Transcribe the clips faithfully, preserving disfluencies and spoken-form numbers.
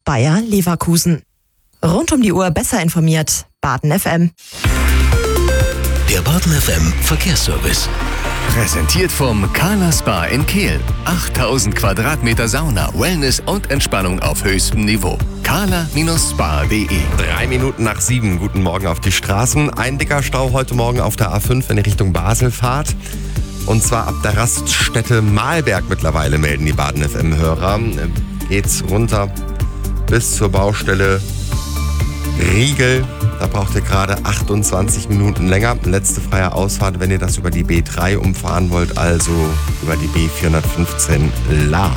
Bayer Leverkusen. Rund um die Uhr besser informiert. Baden F M. Der Baden F M Verkehrsservice. Präsentiert vom Kala Spa in Kehl. achttausend Quadratmeter Sauna, Wellness und Entspannung auf höchstem Niveau. kala Spa punkt de. Drei Minuten nach sieben. Guten Morgen auf die Straßen. Ein dicker Stau heute Morgen auf der A fünf, wenn ihr Richtung Basel fahrt. Und zwar ab der Raststätte Mahlberg mittlerweile, melden die Baden F M-Hörer. Geht's runter bis zur Baustelle Riegel. Da braucht ihr gerade achtundzwanzig Minuten länger. Letzte freie Ausfahrt, wenn ihr das über die B drei umfahren wollt, also über die B vierhundertfünfzehn La.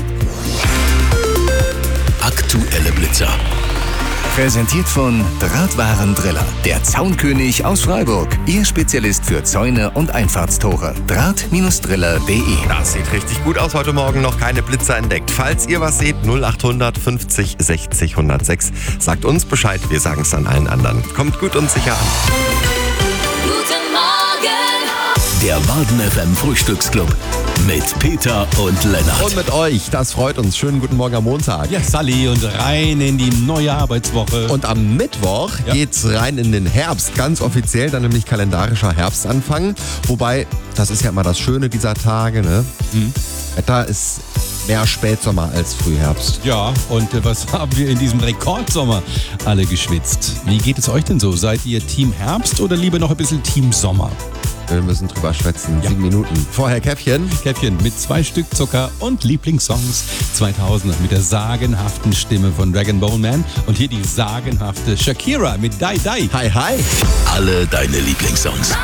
Aktuelle Blitzer. Präsentiert von Drahtwarendriller, der Zaunkönig aus Freiburg. Ihr Spezialist für Zäune und Einfahrtstore. Draht Driller punkt de. Das sieht richtig gut aus. Heute Morgen noch keine Blitzer entdeckt. Falls ihr was seht, null achthundert fünfzig sechzig hundertsechs. Sagt uns Bescheid, wir sagen es an allen anderen. Kommt gut und sicher an. Guten Morgen! Der Baden F M Frühstücksclub mit Peter und Lennart. Und mit euch, das freut uns. Schönen guten Morgen am Montag. Ja, Sally, und rein in die neue Arbeitswoche. Und am Mittwoch Ja. geht's rein in den Herbst. Ganz offiziell, dann nämlich kalendarischer Herbstanfang. Wobei, das ist ja immer das Schöne dieser Tage, ne? Mhm. Wetter ist mehr Spätsommer als Frühherbst. Ja, und äh, was haben wir in diesem Rekordsommer alle geschwitzt? Wie geht es euch denn so? Seid ihr Team Herbst oder lieber noch ein bisschen Team Sommer? Wir müssen drüber schwätzen. Ja. Sieben Minuten. Vorher Käffchen. Käffchen mit zwei Stück Zucker und Lieblingssongs zweitausend mit der sagenhaften Stimme von Dragon Bone Man und hier die sagenhafte Shakira mit Die Die. Hi, hi. Alle deine Lieblingssongs.